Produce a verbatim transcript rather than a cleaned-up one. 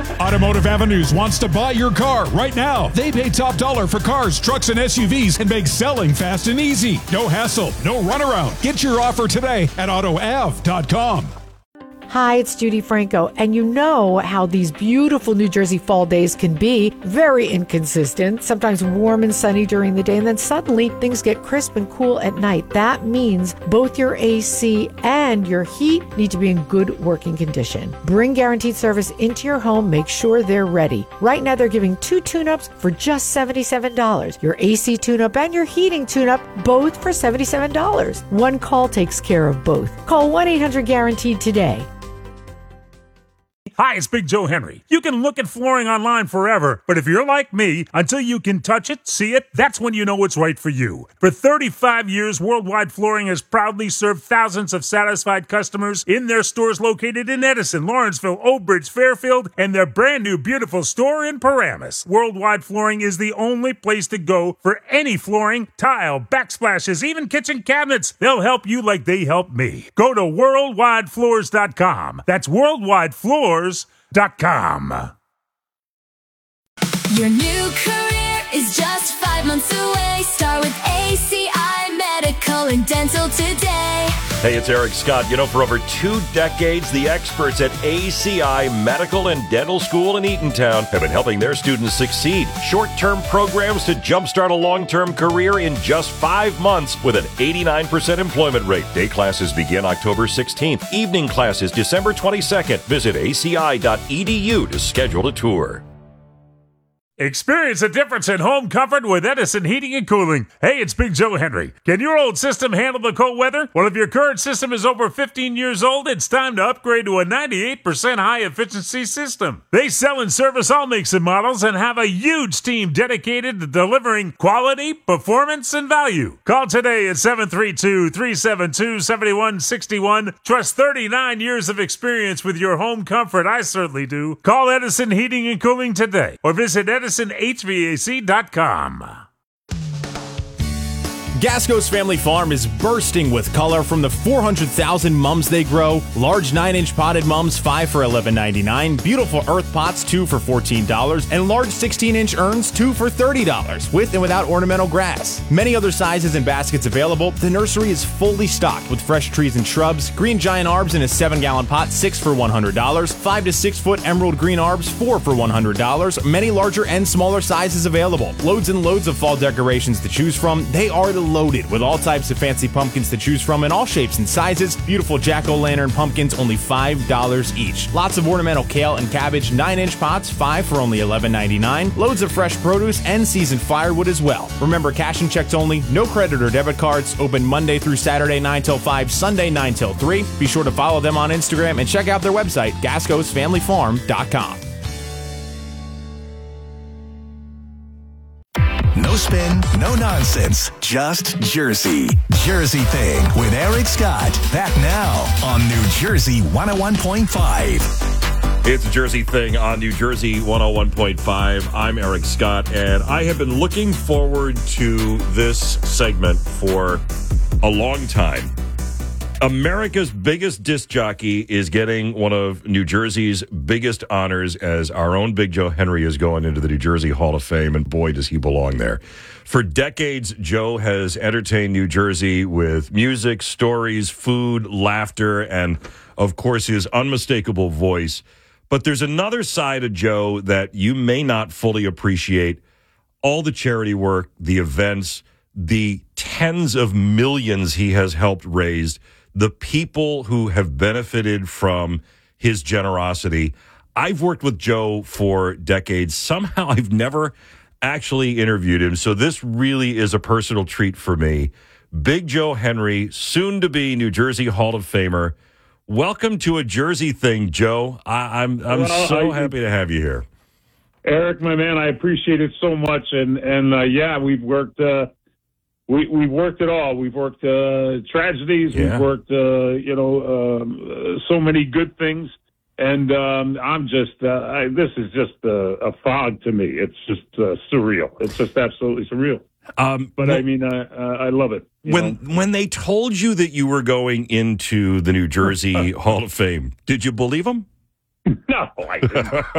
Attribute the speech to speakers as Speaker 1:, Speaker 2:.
Speaker 1: Automotive Avenues wants to buy your car right now. They pay top dollar for cars, trucks, and S U Vs and make selling fast and easy. No hassle, no runaround. Get your offer today at auto av dot com.
Speaker 2: Hi, it's Judy Franco, and you know how these beautiful New Jersey fall days can be. Very inconsistent, sometimes warm and sunny during the day, and then suddenly things get crisp and cool at night. That means both your A C and your heat need to be in good working condition. Bring Guaranteed Service into your home. Make sure they're ready. Right now, they're giving two tune-ups for just seventy-seven dollars. Your A C tune-up and your heating tune-up, both for seventy-seven dollars. One call takes care of both. Call one eight hundred guaranteed today.
Speaker 3: Hi, it's Big Joe Henry. You can look at flooring online forever, but if you're like me, until you can touch it, see it, that's when you know it's right for you. For thirty-five years, Worldwide Flooring has proudly served thousands of satisfied customers in their stores located in Edison, Lawrenceville, Oak Ridge, Fairfield, and their brand new beautiful store in Paramus. Worldwide Flooring is the only place to go for any flooring, tile, backsplashes, even kitchen cabinets. They'll help you like they helped me. Go to worldwide floors dot com. That's worldwide floors dot com.
Speaker 4: Your new career is just five months away. Start with A C I Medical and Dental today.
Speaker 5: Hey, it's Eric Scott. You know, for over two decades, the experts at A C I Medical and Dental School in Eatontown have been helping their students succeed. Short-term programs to jumpstart a long-term career in just five months with an eighty-nine percent employment rate. Day classes begin October sixteenth. Evening classes December twenty-second. Visit A C I dot E D U to schedule a tour.
Speaker 3: Experience a difference in home comfort with Edison Heating and Cooling. Hey, it's Big Joe Henry. Can your old system handle the cold weather? Well, if your current system is over fifteen years old, it's time to upgrade to a ninety-eight percent high-efficiency system. They sell and service all makes and models and have a huge team dedicated to delivering quality, performance, and value. Call today at seven three two, three seven two, seven one six one. Trust thirty-nine years of experience with your home comfort. I certainly do. Call Edison Heating and Cooling today or visit Edison H V A C dot com.
Speaker 6: Gasco's Family Farm is bursting with color from the four hundred thousand mums they grow. Large nine inch potted mums, five for eleven ninety-nine. Beautiful earth pots, two for fourteen dollars. And large sixteen inch urns, two for thirty dollars, with and without ornamental grass. Many other sizes and baskets available. The nursery is fully stocked with fresh trees and shrubs. Green giant arbs in a seven gallon pot, six for one hundred dollars. five to six foot emerald green arbs, four for one hundred dollars. Many larger and smaller sizes available. Loads and loads of fall decorations to choose from. They are the loaded with all types of fancy pumpkins to choose from in all shapes and sizes. Beautiful jack-o'-lantern pumpkins, only five dollars each. Lots of ornamental kale and cabbage, nine inch pots, five for only eleven ninety-nine. Loads of fresh produce and seasoned firewood as well. Remember, cash and checks only, no credit or debit cards. Open Monday through Saturday nine till five, Sunday nine till three. Be sure to follow them on Instagram and check out their website, gascos family farm dot com.
Speaker 7: No spin, no nonsense, just Jersey. Jersey Thing with Eric Scott. Back now on New Jersey one oh one point five.
Speaker 5: It's a Jersey Thing on New Jersey one oh one point five. I'm Eric Scott, and I have been looking forward to this segment for a long time. America's biggest disc jockey is getting one of New Jersey's biggest honors as our own Big Joe Henry is going into the New Jersey Hall of Fame, and boy, does he belong there. For decades, Joe has entertained New Jersey with music, stories, food, laughter, and, of course, his unmistakable voice. But there's another side of Joe that you may not fully appreciate. All the charity work, the events, the tens of millions he has helped raise, the people who have benefited from his generosity. I've worked with Joe for decades. Somehow I've never actually interviewed him, so this really is a personal treat for me. Big Joe Henry, soon to be New Jersey Hall of Famer. Welcome to a Jersey Thing, Joe. I, I'm I'm
Speaker 8: well,
Speaker 5: so
Speaker 8: I,
Speaker 5: happy to have you here.
Speaker 8: Eric, my man, I appreciate it so much, and and uh, yeah, we've worked. Uh, We we've worked it all. We've worked uh, tragedies.
Speaker 5: Yeah.
Speaker 8: We've worked, uh, you know, um, uh, so many good things. And um, I'm just, uh, I, this is just a, a fog to me. It's just uh, surreal. It's just absolutely surreal.
Speaker 5: Um,
Speaker 8: but
Speaker 5: well,
Speaker 8: I mean, I, uh, I love it.
Speaker 5: When
Speaker 8: know?
Speaker 5: when they told you that you were going into the New Jersey Hall of Fame, did you believe them?
Speaker 8: No, I didn't.